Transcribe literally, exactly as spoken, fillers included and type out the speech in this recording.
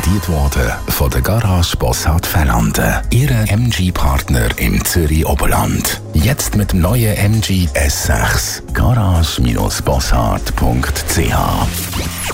präsentiert worden von der Garage Bossard Fellanden, Ihre M G-Partner im Zürich Oberland. Jetzt mit dem neuen M G S sechs. garage Bindestrich bossard Punkt c h.